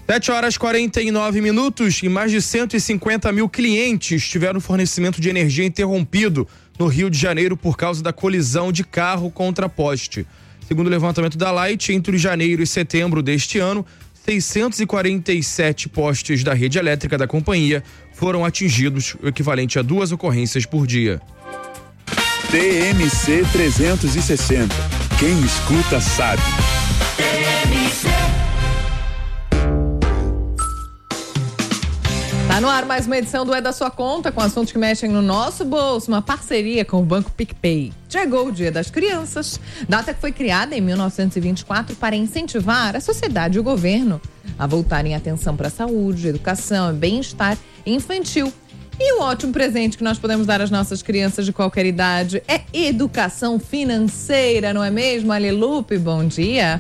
7h49 e mais de 150 mil clientes tiveram fornecimento de energia interrompido no Rio de Janeiro por causa da colisão de carro contra poste. Segundo o levantamento da Light, entre janeiro e setembro deste ano, 647 postes da rede elétrica da companhia foram atingidos, o equivalente a 2 ocorrências por dia. TMC 360. Quem escuta sabe. Tá no ar mais uma edição do É da Sua Conta, com assuntos que mexem no nosso bolso, uma parceria com o Banco PicPay. Chegou o Dia das Crianças, data que foi criada em 1924 para incentivar a sociedade e o governo a voltarem atenção para a saúde, educação e bem-estar infantil. E o ótimo presente que nós podemos dar às nossas crianças de qualquer idade é educação financeira, não é mesmo, Alelupe? Bom dia.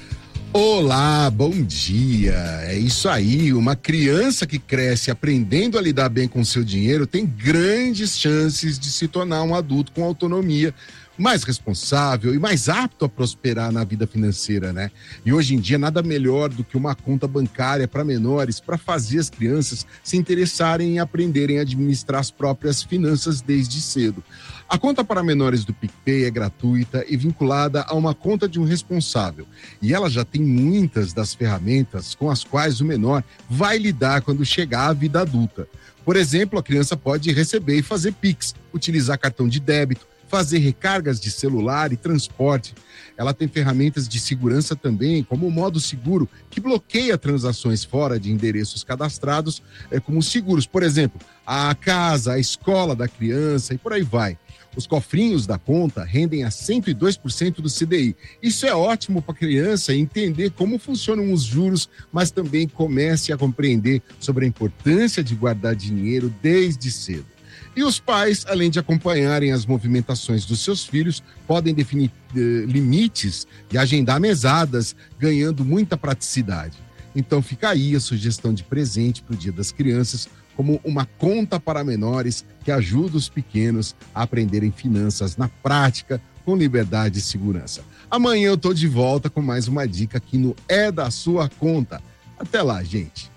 Olá, bom dia. É isso aí, uma criança que cresce aprendendo a lidar bem com o seu dinheiro tem grandes chances de se tornar um adulto com autonomia, mais responsável e mais apto a prosperar na vida financeira, né? E hoje em dia nada melhor do que uma conta bancária para menores para fazer as crianças se interessarem em aprenderem a administrar as próprias finanças desde cedo. A conta para menores do PicPay é gratuita e vinculada a uma conta de um responsável. E ela já tem muitas das ferramentas com as quais o menor vai lidar quando chegar à vida adulta. Por exemplo, a criança pode receber e fazer Pix, utilizar cartão de débito, fazer recargas de celular e transporte. Ela tem ferramentas de segurança também, como o modo seguro, que bloqueia transações fora de endereços cadastrados como seguros. Por exemplo, a casa, a escola da criança e por aí vai. Os cofrinhos da conta rendem a 102% do CDI. Isso é ótimo para a criança entender como funcionam os juros, mas também comece a compreender sobre a importância de guardar dinheiro desde cedo. E os pais, além de acompanharem as movimentações dos seus filhos, podem definir limites e agendar mesadas, ganhando muita praticidade. Então fica aí a sugestão de presente para o Dia das Crianças, como uma conta para menores que ajuda os pequenos a aprenderem finanças na prática, com liberdade e segurança. Amanhã eu tô de volta com mais uma dica aqui no É da Sua Conta. Até lá, gente.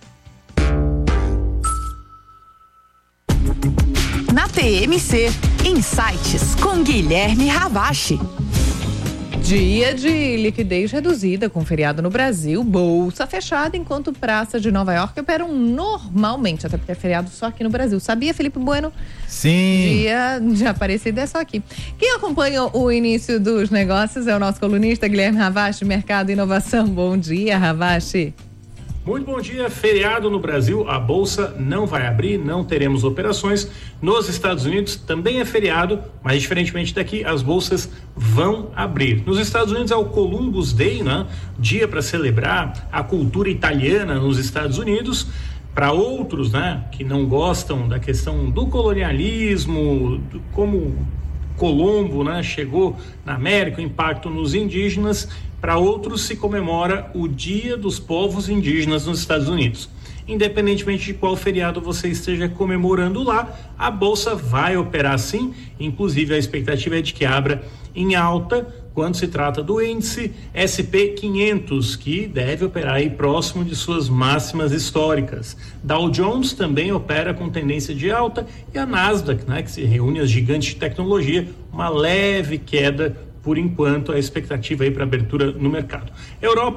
Na TMC, Insights com Guilherme Ravache. Dia de liquidez reduzida com feriado no Brasil, bolsa fechada, enquanto praças de Nova York operam normalmente, até porque é feriado só aqui no Brasil. Sabia, Felipe Bueno? Sim. Dia de Aparecida é só aqui. Quem acompanha o início dos negócios é o nosso colunista Guilherme Ravache, Mercado e Inovação. Bom dia, Ravache. Muito bom dia. Feriado no Brasil, a bolsa não vai abrir, não teremos operações. Nos Estados Unidos também é feriado, mas diferentemente daqui, as bolsas vão abrir. Nos Estados Unidos é o Columbus Day, né? Dia para celebrar a cultura italiana nos Estados Unidos. Para outros, né, que não gostam da questão do colonialismo, como Colombo, né, chegou na América, o impacto nos indígenas. Para outros se comemora o Dia dos Povos Indígenas nos Estados Unidos. Independentemente de qual feriado você esteja comemorando lá, a bolsa vai operar sim, inclusive a expectativa é de que abra em alta quando se trata do índice S&P 500, que deve operar aí próximo de suas máximas históricas. Dow Jones também opera com tendência de alta e a Nasdaq, né, que se reúne as gigantes de tecnologia, uma leve queda por enquanto, a expectativa aí para abertura no mercado. Europa